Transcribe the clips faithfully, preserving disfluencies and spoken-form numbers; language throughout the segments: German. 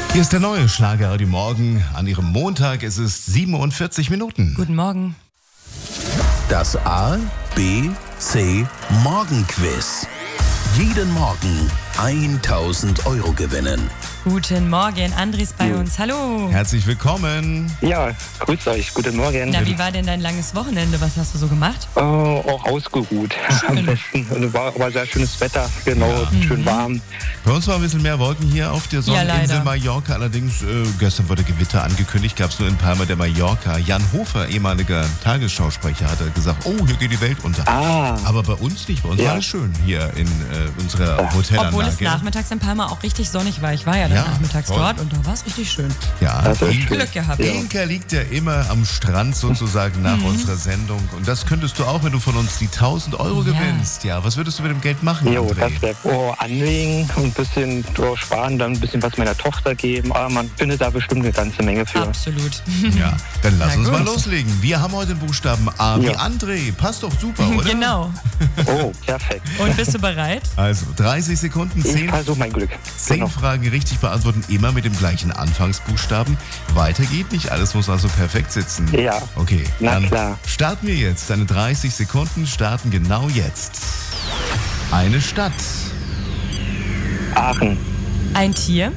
Hier ist der neue Schlagerradio Morgen. An Ihrem Montag ist es siebenundvierzig Minuten. Guten Morgen. Das A, B, C Morgenquiz. Jeden Morgen tausend Euro gewinnen. Guten Morgen, André ist bei uns. Hallo. Herzlich willkommen. Ja, grüßt euch. Guten Morgen. Na, wie war denn dein langes Wochenende? Was hast du so gemacht? Äh, auch ausgeruht. Am besten. Und war, war sehr schönes Wetter. Genau, Ja. schön warm. Bei uns war ein bisschen mehr Wolken hier auf der Sonneninsel leider. Mallorca. Allerdings, äh, gestern wurde Gewitter angekündigt, gab es nur in Palma de Mallorca. Jan Hofer, ehemaliger Tagesschausprecher, hat gesagt, oh, hier geht die Welt unter. Ah, Aber bei uns nicht. Bei uns Ja. war es schön hier in äh, unserer Hotelanlage. Obwohl es nachmittags in Palma auch richtig sonnig war. Ich war ja dann Ja, nachmittags toll. dort und da war es richtig schön. Ja, das ist Inka, schön. Glück gehabt. Inka liegt ja immer am Strand sozusagen nach unserer Sendung. Und das könntest du auch, wenn du von uns die tausend Euro Ja. gewinnst. Ja, was würdest du mit dem Geld machen, Jo, André? das wäre oh, anlegen und ein bisschen oh, sparen, dann ein bisschen was meiner Tochter geben. Aber man findet da bestimmt eine ganze Menge für. Absolut. Ja, dann lass Na uns gut. mal loslegen. Wir haben heute den Buchstaben A wie Ja. André. Passt doch super, oder? Genau. Oh, perfekt. Und bist du bereit? Also dreißig Sekunden, Ich zehn, versuche mein Glück. zehn Genau. Fragen richtig beantworten, immer mit dem gleichen Anfangsbuchstaben. Weiter geht nicht, alles muss also perfekt sitzen. Ja. Okay, Na dann klar. starten wir jetzt. Deine dreißig Sekunden starten genau jetzt. Eine Stadt, Aachen. Ein Tier,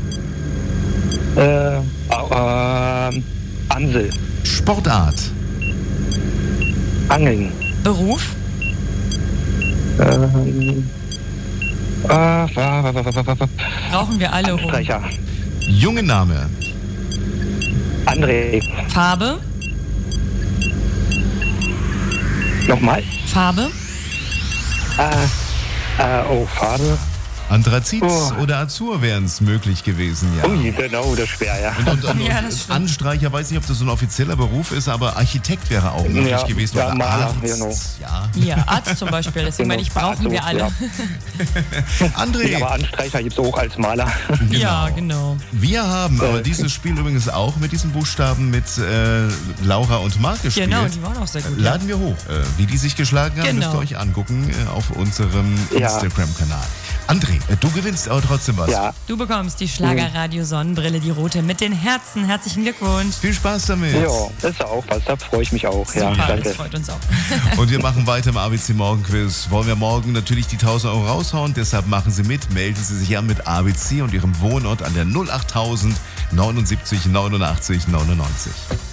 Äh, äh, Amsel. Sportart, Angeln. Beruf, Ähm, äh, wa- wa- wa- wa- wa- wa- brauchen wir alle um. Anstreicher. junge Name, André. Farbe, Nochmal. Farbe, Äh, äh, oh, Farbe. Anthrazit Oh. oder Azur wären es möglich gewesen, ja. Ui, genau, das ist schwer, ja. Und, und, Ja, und das stimmt. Anstreicher, weiß nicht, ob das so ein offizieller Beruf ist, aber Architekt wäre auch möglich Ja, gewesen. ja, oder Maler, Arzt. genau. Ja. ja, Arzt zum Beispiel. Deswegen Genau, meine ich, brauchen Arzt, wir alle. ja. André, Aber Anstreicher gibt es auch als Maler. Ja, genau. wir haben aber Äh. dieses Spiel übrigens auch mit diesen Buchstaben mit äh, Laura und Marc gespielt. Genau, die waren auch sehr gut. Ja. Laden wir hoch. Äh, wie die sich geschlagen haben, Genau. müsst ihr euch angucken äh, auf unserem Ja. Instagram-Kanal. André, äh, du gewinnst aber trotzdem was. Ja, Du bekommst die Schlagerradio-Sonnenbrille, die rote mit den Herzen. Herzlichen Glückwunsch. Viel Spaß damit. ja, das ist ja auch was, da freue ich mich auch. Ja, Super, danke. das freut uns auch. Und wir machen weiter im A B C Morgenquiz. Wollen wir morgen natürlich die tausend Euro raushauen, deshalb machen Sie mit, melden Sie sich an mit A B C und Ihrem Wohnort an der null acht null null neunundsiebzig neunundachtzig neunundneunzig.